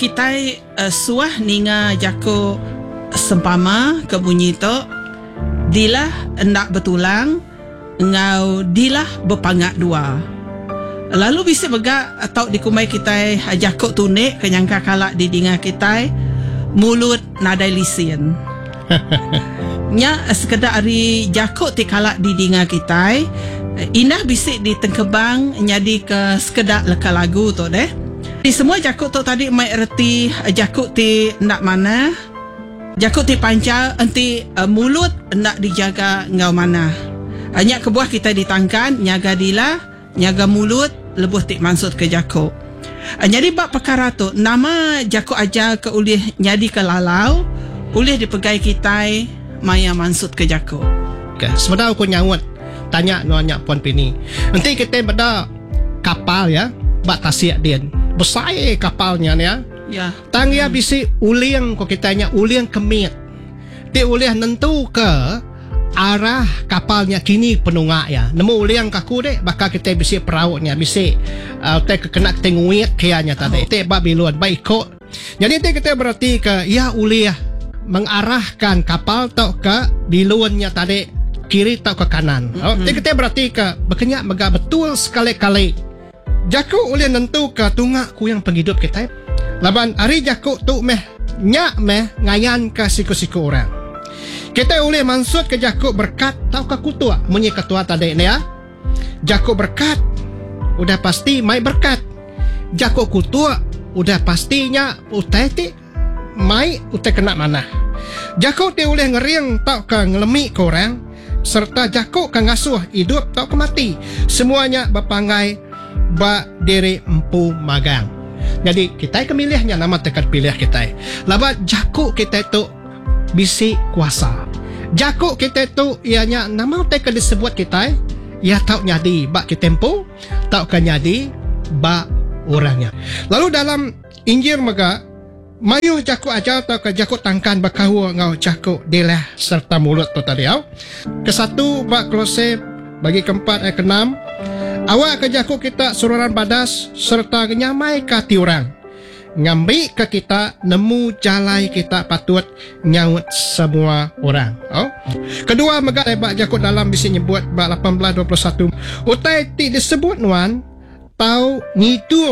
kita suah ninga jako sempama kebunyi tu dilah hendak bertulang ngau dilah berpangat dua. Lalu bisa begak atau dikumai kita jako tunik kenyangka kalak di dinga kita mulut nadai lisin. Nya sekedar ari jako ti kalak di dinga kita indah bisik di tengkebang nyadi ke sekedar leka lagu tu deh. Di semua jakut tu tadi mai erti jakut ti nak mana, jakut ti panca enti mulut nak dijaga ngau mana. Hanya kebuah kita ditangkan nyaga dila, nyaga mulut lebuh ti mansut ke jakut. Jadi bab perkara tu nama jakut aja ke ulih nyadi ke lalau, ulih dipegai kita maya mansut ke jakut. Okay. Sebenarnya aku nyawat tanya nanya Puan Pini. Nanti kita beda kapal ya, bak tasiak dia. Besar kapalnya ya. Ya. Tangya bisi uliang ko kitanya uliang kemit. Dia uliang nentu ke arah kapalnya kini penungak ya. Nemu uliang kaku dek bakal kita bisi perautnya bisi te kena tenguit kianya tadi. Te bab biluan baik kok. Jadi te kita berarti ke ya uliah mengarahkan kapal tau ke biluannya tadi kiri tau ke kanan. Te kita berarti ke berkenyak mega betul sekali-kali. Jakuk ulih nentu ke tungak ku yang penghidup kita. Laban hari jakuk tu nyak ngayan ke siku-siku orang. Kita ulih mansut ke jakuk berkat tau ke kutua. Munyi ketua tadi ni ya. Jakuk berkat udah pasti mai berkat. Jakuk kutua udah pastinya utai ti mai utai kena mana. Jakuk ti ulih ngeriang tau ke ngelemi ke orang. Serta jakuk ke ngasuh hidup tau ke mati. Semuanya berpangai ba diri empu magang. Jadi kita kemilihnya nama tekat pilih kita. Laba jakuk kita itu bisi kuasa. Jakuk kita itu ianya nama tekat disebut kita ya tau nyadi ba kitempo, tau kan nyadi ba orangnya. Lalu dalam Injil mega mayu jakuk aja tau ke jakuk tangkan bakahu ngau jakuk dilah serta mulut tu tadi au. Kesatu ba Kolose bagi keempat ayat ke-6. Awak ke jakuk kita sururan badas serta nyamai ke tiurang. Ngambil ke kita nemu jalai kita patut nyaut semua orang. Oh. Kedua megak lebak jakuk dalam bisa nyebut bak 18:21. Utai ti disebut nuan tau ngitu